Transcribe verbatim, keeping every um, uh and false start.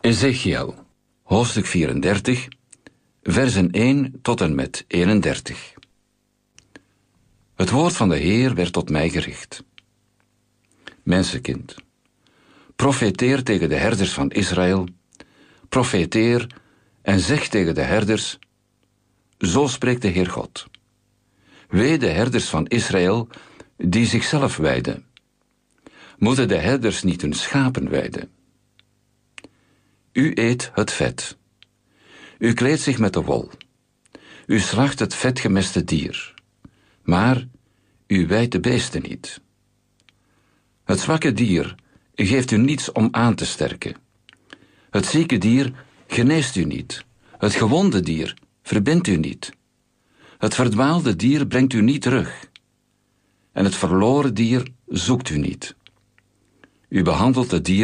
Ezechiel, hoofdstuk vierendertig, versen één tot en met eenendertig. Het woord van de Heer werd tot mij gericht. Mensenkind, profeteer tegen de herders van Israël, profeteer en zeg tegen de herders, zo spreekt de Heer God. Wee de herders van Israël die zichzelf wijden. Moeten de herders niet hun schapen wijden? U eet het vet. U kleedt zich met de wol. U slacht het vetgemeste dier. Maar u wijdt de beesten niet. Het zwakke dier geeft u niets om aan te sterken. Het zieke dier geneest u niet. Het gewonde dier verbindt u niet. Het verdwaalde dier brengt u niet terug. En het verloren dier zoekt u niet. U behandelt het dier